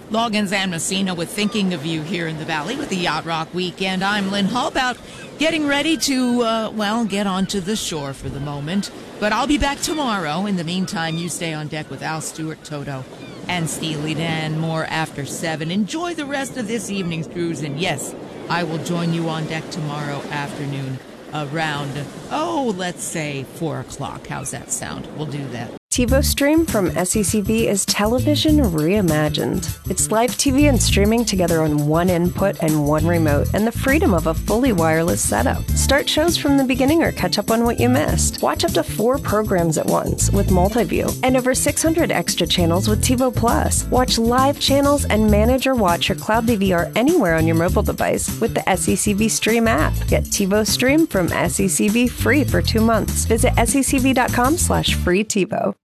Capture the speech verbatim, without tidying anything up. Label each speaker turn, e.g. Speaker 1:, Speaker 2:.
Speaker 1: Loggins and Messina with Thinking of You here in the Valley with the Yacht Rock Weekend. I'm Lynn Hall, about getting ready to, uh, well, get onto the shore for the moment. But I'll be back tomorrow. In the meantime, you stay on deck with Al Stewart, Toto, and Steely Dan. More after seven. Enjoy the rest of this evening's cruise. And yes, I will join you on deck tomorrow afternoon around, oh, let's say four o'clock. How's that sound? We'll do that.
Speaker 2: TiVo Stream from S E C V is television reimagined. It's live T V and streaming together on one input and one remote, and the freedom of a fully wireless setup. Start shows from the beginning or catch up on what you missed. Watch up to four programs at once with multi-view, and over six hundred extra channels with TiVo Plus. Watch live channels and manage or watch your cloud D V R anywhere on your mobile device with the S E C V Stream app. Get TiVo Stream from S E C V free for two months. Visit secv.com slash free TiVo.